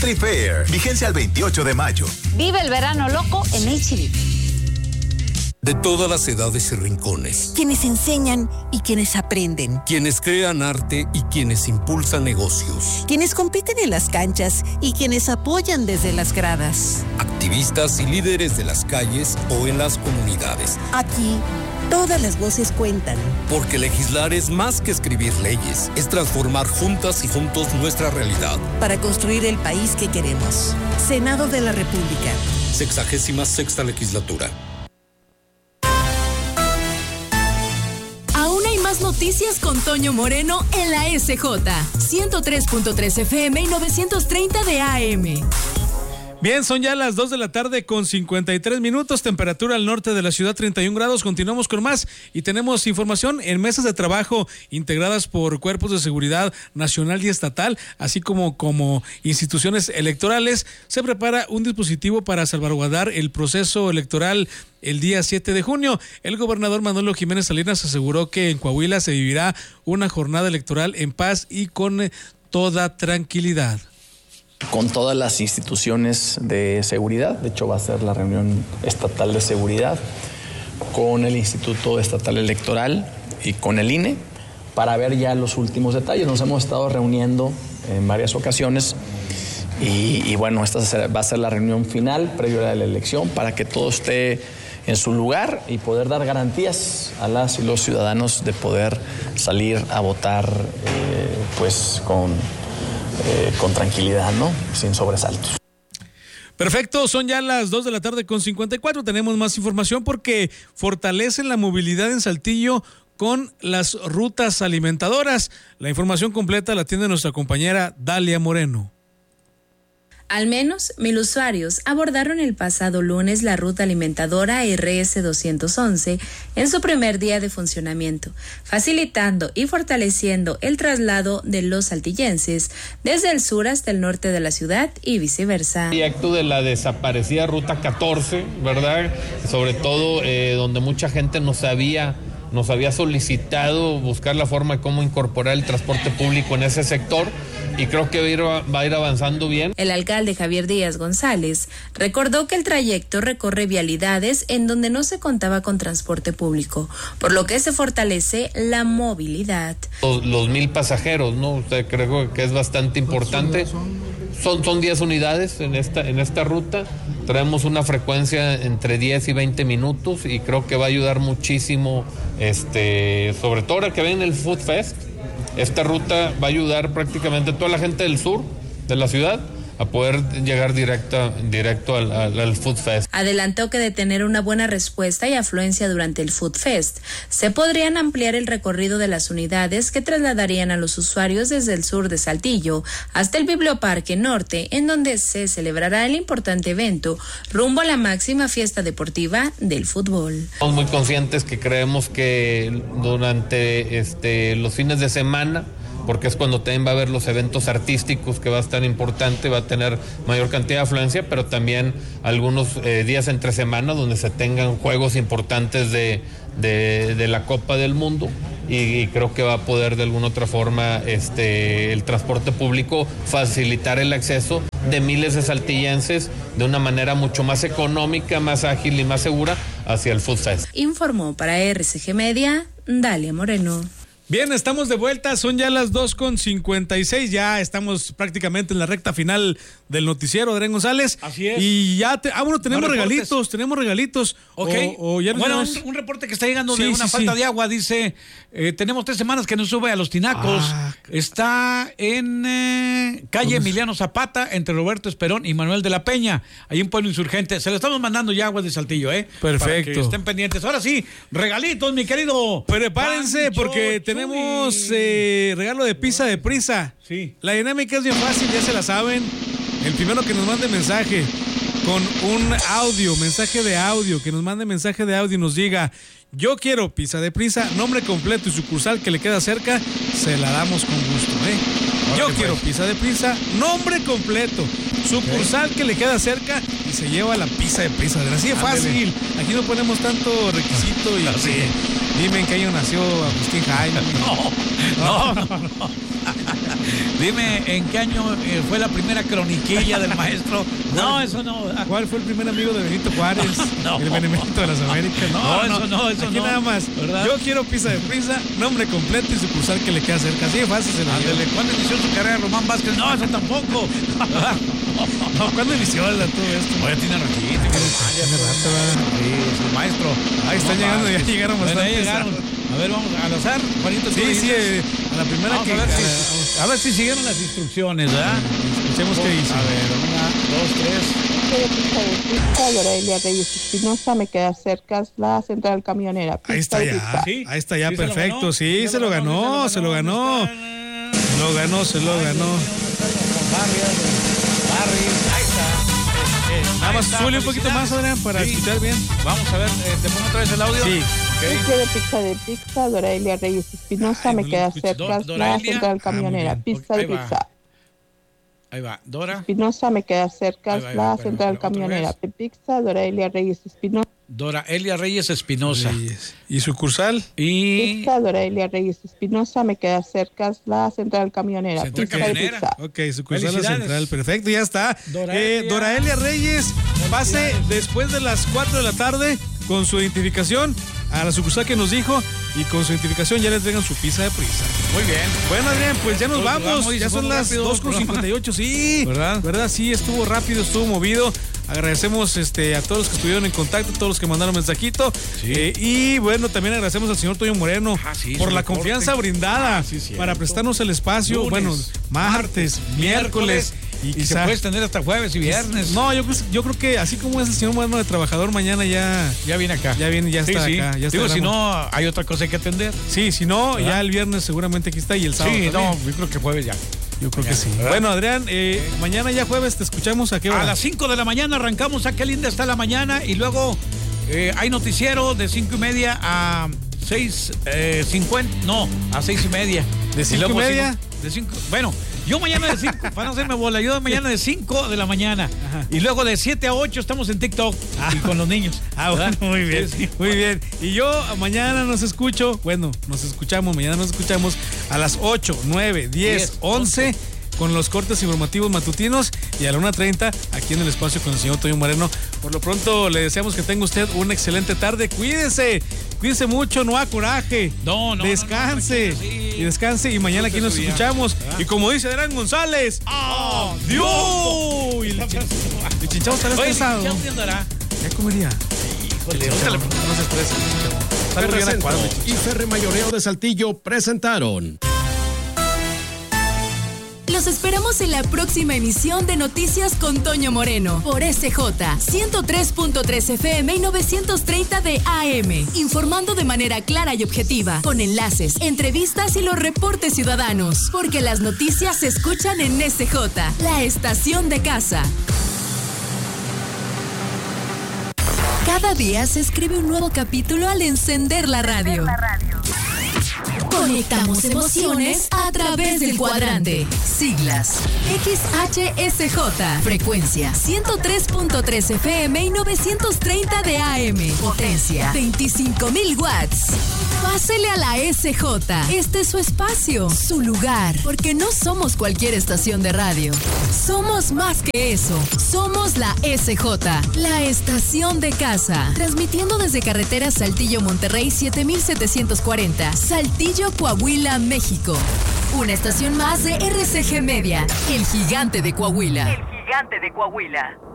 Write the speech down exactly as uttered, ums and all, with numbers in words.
Country Fair. Vigencia al veintiocho de mayo. Vive el verano loco en H E B. De todas las edades y rincones. Quienes enseñan y quienes aprenden. Quienes crean arte y quienes impulsan negocios. Quienes compiten en las canchas y quienes apoyan desde las gradas. Activistas y líderes de las calles o en las comunidades. Aquí, todas las voces cuentan. Porque legislar es más que escribir leyes. Es transformar juntas y juntos nuestra realidad. Para construir el país que queremos. Senado de la República. Sexagésima sexta legislatura. Más noticias con Toño Moreno en la S J, ciento tres punto tres F M y novecientos treinta de A M. Bien, son ya las dos de la tarde con cincuenta y tres minutos, temperatura al norte de la ciudad treinta y un grados, continuamos con más y tenemos información en mesas de trabajo integradas por cuerpos de seguridad nacional y estatal, así como como instituciones electorales. Se prepara un dispositivo para salvaguardar el proceso electoral el día siete de junio. El gobernador Manuel Jiménez Salinas aseguró que en Coahuila se vivirá una jornada electoral en paz y con toda tranquilidad. Con todas las instituciones de seguridad, de hecho va a ser la reunión estatal de seguridad, con el Instituto Estatal Electoral y con el I N E, para ver ya los últimos detalles. Nos hemos estado reuniendo en varias ocasiones y, y bueno, esta va a ser la reunión final previo a la elección para que todo esté en su lugar y poder dar garantías a las y los ciudadanos de poder salir a votar eh, pues con... Eh, con tranquilidad, ¿no? Sin sobresaltos. Perfecto, son ya las dos de la tarde con cincuenta y cuatro. Tenemos más información porque fortalecen la movilidad en Saltillo con las rutas alimentadoras. La información completa la tiene nuestra compañera Dalia Moreno. Al menos mil usuarios abordaron el pasado lunes la ruta alimentadora R S doscientos once en su primer día de funcionamiento, facilitando y fortaleciendo el traslado de los saltillenses desde el sur hasta el norte de la ciudad y viceversa. Proyecto de la desaparecida ruta catorce, ¿verdad? Sobre todo eh, donde mucha gente no sabía nos había solicitado buscar la forma de cómo incorporar el transporte público en ese sector y creo que va a ir, va a ir avanzando bien. El alcalde Javier Díaz González recordó que el trayecto recorre vialidades en donde no se contaba con transporte público, por lo que se fortalece la movilidad. Los, los mil pasajeros, ¿no? Usted creo que es bastante importante. Son, son diez unidades en esta, en esta ruta. Traemos una frecuencia entre diez y veinte minutos y creo que va a ayudar muchísimo, este, sobre todo ahora que ven el Food Fest. Esta ruta va a ayudar prácticamente a toda la gente del sur de la ciudad a poder llegar directa, directo al, al, al Food Fest. Adelantó que de tener una buena respuesta y afluencia durante el Food Fest, se podrían ampliar el recorrido de las unidades que trasladarían a los usuarios desde el sur de Saltillo hasta el Biblioparque Norte, en donde se celebrará el importante evento rumbo a la máxima fiesta deportiva del fútbol. Estamos muy conscientes que creemos que durante este, los fines de semana, porque es cuando también va a haber los eventos artísticos, que va a estar importante, va a tener mayor cantidad de afluencia, pero también algunos eh, días entre semana donde se tengan juegos importantes de, de, de la Copa del Mundo y, y creo que va a poder de alguna otra forma este, el transporte público facilitar el acceso de miles de saltillenses de una manera mucho más económica, más ágil y más segura hacia el Food Fest. Informó para R C G Media, Dalia Moreno. Bien, estamos de vuelta, son ya las dos con cincuenta y seis, ya estamos prácticamente en la recta final del noticiero, Adrián González. Así es. Y ya, te, ah, bueno, tenemos no regalitos, reportes. tenemos regalitos. Ok. O, o ya bueno, tenemos... un, un reporte que está llegando sí, de una sí, falta sí. de agua, dice, eh, tenemos tres semanas que no sube a Los Tinacos. Ah, está en eh, calle Emiliano Zapata, entre Roberto Esperón y Manuel de la Peña, ahí en Pueblo Insurgente. Se le estamos mandando ya aguas de Saltillo, ¿eh? Perfecto. Para que estén pendientes. Ahora sí, regalitos, mi querido. Prepárense Pancho porque Chuli. tenemos eh, regalo de pizza de prisa. Sí. La dinámica es bien fácil, ya se la saben. El primero que nos mande mensaje con un audio, mensaje de audio, que nos mande mensaje de audio y nos diga: yo quiero pizza de prisa, nombre completo y sucursal que le queda cerca, se la damos con gusto, ¿eh? Yo quiero pizza de prisa, nombre completo, sucursal que le queda cerca y se lleva la pizza de prisa. Así de fácil. Aquí no ponemos tanto requisito y así. Dime en qué año nació Agustín Jaime. No, no, no, no. Dime, ¿en qué año eh, fue la primera croniquilla del maestro? No, eso no. ¿Cuál fue el primer amigo de Benito Juárez? No. El Benemérito de las Américas. No, No, no, eso no, eso Aquí no. nada más. ¿Verdad? Yo quiero pizza de prisa, nombre completo y sucursal que le queda cerca. Así de fácil se lo digo. Ándele, ¿cuándo inició su carrera Román Vázquez? No, eso tampoco. No, ¿cuándo inició la, todo esto? Oye, tiene ratito. Tiene rato, ¿verdad? Sí, es el maestro. Ahí están llegando, ya llegaron Bueno, bastante. ya llegaron. A ver, vamos al azar. Juanito, ¿tú Sí, dices? sí, eh, a la primera Vamos que... a ver, a si, la- a ver si siguieron las instrucciones, ¿verdad? Escuchemos qué dice. A ver, una, dos, tres. Doraelia Reyes Espinosa, me queda cerca la central camionera. Ahí está Pizza y ya, pizza. ahí está ya, ¿Sí se lo perfecto. ganó? Sí, ¿Sí se lo ganó, se lo ganó. Lo ganó, se lo ganó. Ahí está. Nada más está, sube un poquito felicidades. más, Adrián, para Sí. escuchar bien. Vamos a ver, eh, ¿te pongo otra vez el audio? Sí. Yo quiero pizza de pizza, Doraelia Reyes Espinosa, Ay, me no lo queda escucho. cerca Do- la Doraelia. central Ah, camionera. muy Pizza Ahí de va. pizza. Ahí va, Dora. Espinosa, me queda cerca Ahí va, ahí va, la pero- central pero otra camionera. vez. De pizza, Doraelia Reyes Espinosa. Dora Elia Reyes Espinosa. ¿Y sucursal? Y Pizza, Doraelia Reyes Espinosa, me queda cerca la central camionera. Central Pizza camionera. de pizza. Ok, sucursal la Felicidades. central, perfecto, ya está. Doraelia. Eh, Doraelia Reyes, pase después de las cuatro de la tarde con su identificación a la sucursal que nos dijo y con su identificación ya le entregan su pizza de prisa. muy bien. Bueno, Adrián, pues ya nos Nos vamos, vamos y ya se fue son muy las rápido dos con cincuenta y ocho, sí. ¿Verdad? ¿Verdad? Sí, estuvo rápido, estuvo movido. Agradecemos este, a todos los que estuvieron en contacto, a todos los que mandaron mensajito. Sí. Eh, y bueno, también agradecemos al señor Toño Moreno Ah, sí, por su la reporte. confianza brindada Ah, sí, cierto. para prestarnos el espacio. Lunes, bueno, martes, miércoles y, Y, se quizá- puede extender hasta jueves y viernes. No, yo, creo- yo creo que así como es el señor Moreno de trabajador, mañana ya, Ya viene acá. ya viene, ya Sí, está sí. acá. Ya está Digo, si grabando. no, hay otra cosa que atender. Sí, si no, ¿verdad? ya el viernes seguramente aquí está y el sábado. Sí, también. no, yo creo que jueves ya. Yo creo Mañana, que sí. ¿verdad? Bueno, Adrián, eh, mañana ya jueves te escuchamos a qué hora. A las cinco de la mañana arrancamos a qué linda está la mañana y luego eh, hay noticiero de cinco y media a seis eh, cincuenta, no, a seis y media. ¿De cinco luego y media? cinco- de cinco, bueno, yo mañana de cinco, para no hacerme bola, yo mañana de cinco de la mañana. Ajá. Y luego de siete a ocho estamos en TikTok y con los niños. Ah, bueno, ¿verdad? muy bien, Sí, sí. muy bien. Y yo mañana nos escucho, bueno, nos escuchamos, mañana nos escuchamos a las ocho, nueve, diez, diez, once con los cortes informativos matutinos y a la una treinta aquí en el espacio con el señor Toño Moreno. Por lo pronto le deseamos que tenga usted una excelente tarde. Cuídese, cuídese mucho, no haga coraje. No, no, Descanse no, no, tranquilo, sí. y descanse y mañana aquí nos Disfrute su día, escuchamos. ¿verdad? Y como dice Adrián González, ¡adiós! Y el chin- el chinchado estará Oye, estresado. ¿ya dónde andará? ¿Qué comería? Híjole, ahorita le- No se estrese, chinchado. Está muy bien Ferrecentro acuado, y Ferre Mayoreo de Saltillo presentaron. Los esperamos en la próxima emisión de Noticias con Toño Moreno por S J ciento tres punto tres F M y novecientos treinta de A M, informando de manera clara y objetiva, con enlaces, entrevistas y los reportes ciudadanos, porque las noticias se escuchan en S J, la estación de casa. Cada día se escribe un nuevo capítulo al encender la radio. Conectamos emociones a través del cuadrante. Siglas X H S J. Frecuencia ciento tres punto tres F M y novecientos treinta de A M. Potencia veinticinco mil watts. Pásele a la S J. Este es su espacio, su lugar. Porque no somos cualquier estación de radio. Somos más que eso. Somos la S J, la estación de casa. Transmitiendo desde carretera Saltillo Monterrey siete mil setecientos cuarenta. Saltillo, Coahuila, México. Una estación más de R C G Media, el gigante de Coahuila. El gigante de Coahuila.